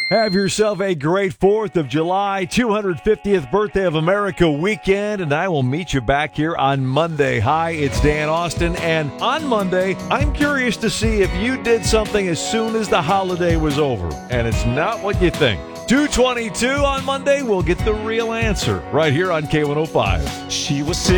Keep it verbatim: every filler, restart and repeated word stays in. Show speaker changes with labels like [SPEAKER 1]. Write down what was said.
[SPEAKER 1] Have yourself a great fourth of July, two hundred fiftieth birthday of America weekend, and I will meet you back here on Monday. Hi, it's Dan Austin, and on Monday, I'm curious to see if you did something as soon as the holiday was over, and it's not what you think. two twenty-two on Monday, we'll get the real answer right here on K one oh five.
[SPEAKER 2] She was